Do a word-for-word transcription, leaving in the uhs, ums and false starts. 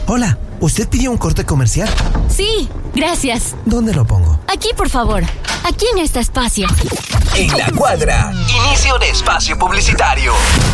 Hola, ¿usted pidió un corte comercial? Sí, gracias. ¿Dónde lo pongo? Aquí, por favor. Aquí en este espacio. En la cuadra, inicio de espacio publicitario.